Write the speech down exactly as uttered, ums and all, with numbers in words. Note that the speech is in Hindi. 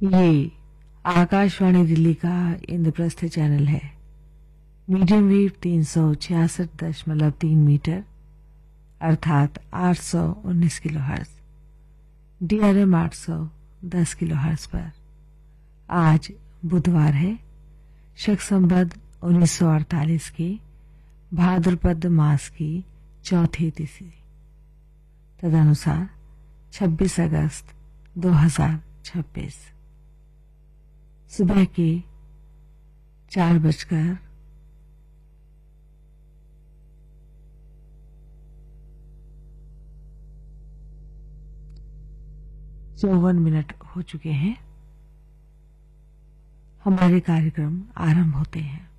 ये आकाशवाणी दिल्ली का इंद्रप्रस्थ चैनल है। मीडियम वेव तीन सौ छियासठ दशमलव तीन मीटर अर्थात आठ सौ उन्नीस किलो हर्ट्ज, डीआरएम आठ सौ दस किलो हर्ट्ज पर आज बुधवार है, शक संवत उन्नीस सौ अड़तालीस की भाद्रपद मास की चौथी तिथि, तदनुसार छब्बीस अगस्त दो हजार छब्बीस सुबह के चार बजकर चौवन मिनट हो चुके हैं। हमारे कार्यक्रम आरंभ होते हैं।